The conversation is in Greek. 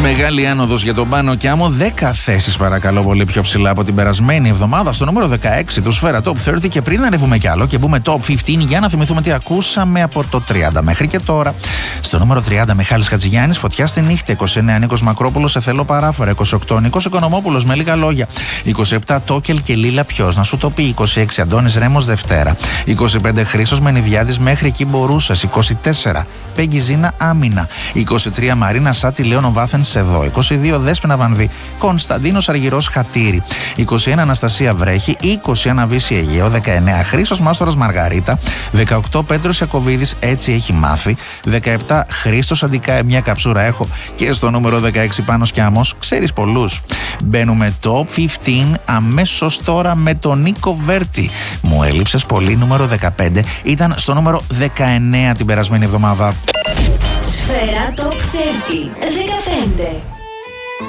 Μεγάλη άνοδος για τον Πάνο και Άμμο, 10 θέσεις παρακαλώ πολύ πιο ψηλά από την περασμένη εβδομάδα. Στο νούμερο 16 του Σφαίρα Top 30 και πριν ανέβουμε κι άλλο και μπούμε Top 15 για να θυμηθούμε τι ακούσαμε από το 30 μέχρι και τώρα. Στο νούμερο 30 Μιχάλης Χατζηγιάννης, Φωτιά στη νύχτα. 29 Νίκος Μακρόπουλος, Σε θέλω παράφορα. 28 Νίκος Οικονομόπουλος, Με λίγα λόγια. 27 Τόκελ και Λίλα, Ποιος να σου το πει. 26 Αντώνης Ρέμος, Δευτέρα. 25 Χρήστος Μενιδιάδης, Μέχρι εκεί μπορούσες. 24 Πέγγι Ζήνα, Άμυνα. 23 Μαρίνα Σάτι, Λέων Βάθενς, Εδώ. 22 Δέσποινα Βανδύ, Κωνσταντίνος Αργυρός, Χατήρι. 21 Αναστασία Βρέχη. 20 Αναβίση Αιγαίο. 19 Χρήστος Μάστορας, Μαργαρίτα. 18 Πέτρος Ιακωβίδης, Έτσι έχει μάθει. 17 Χρήστος Αντικάε, Μια καψούρα έχω. Και στο νούμερο 16 Πάνος και Άμμος, ξέρεις πολλούς. Μπαίνουμε Top 15 αμέσως τώρα με τον Νίκο Βέρτη. Μου έλειψες πολύ, νούμερο 15. Ήταν στο νούμερο 19 την περασμένη εβδομάδα. Σφαίρα Top 30 15.